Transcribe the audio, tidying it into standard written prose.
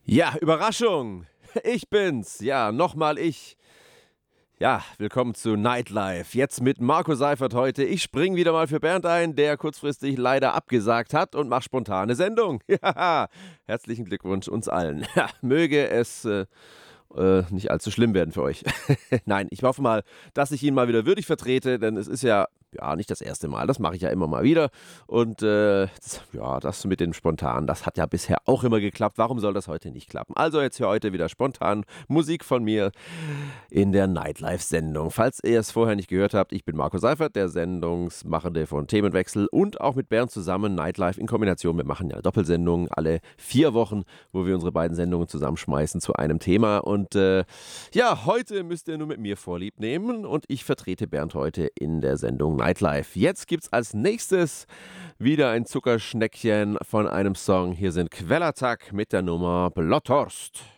Ja, Überraschung. Ich bin's. Ja, nochmal ich. Ja, willkommen zu Nightlife. Jetzt mit Marco Seifert heute. Ich spring wieder mal für Bernd ein, der kurzfristig leider abgesagt hat und mach spontane Sendung. Ja, herzlichen Glückwunsch uns allen. Ja, möge es nicht allzu schlimm werden für euch. Nein, ich hoffe mal, dass ich ihn mal wieder würdig vertrete, denn es ist ja nicht das erste Mal. Das mache ich ja immer mal wieder. Und das mit dem Spontan, das hat ja bisher auch immer geklappt. Warum soll das heute nicht klappen? Also jetzt hier heute wieder spontan Musik von mir in der Nightlife-Sendung. Falls ihr es vorher nicht gehört habt, ich bin Marco Seifert, der Sendungsmachende von Themenwechsel und auch mit Bernd zusammen Nightlife in Kombination. Wir machen ja Doppelsendungen alle 4 Wochen, wo wir unsere beiden Sendungen zusammenschmeißen zu einem Thema. Und heute müsst ihr nur mit mir Vorlieb nehmen und ich vertrete Bernd heute in der Sendung Nightlife. Jetzt gibt's als nächstes wieder ein Zuckerschneckchen von einem Song. Hier sind Quellattack mit der Nummer Blotthorst.